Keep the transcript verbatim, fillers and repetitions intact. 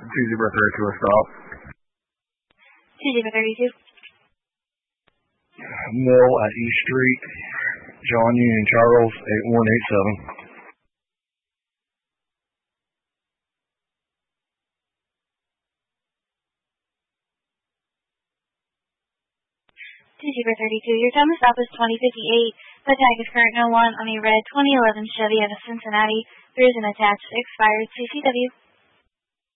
two zero thirty-two, a stop. two zero thirty-two. Mill at East Street, John Union Charles, eight one eight seven. two zero thirty-two, your time of stop is twenty fifty-eight. The tag is current no one on a red twenty eleven Chevy out of Cincinnati. There is an attached expired C C W.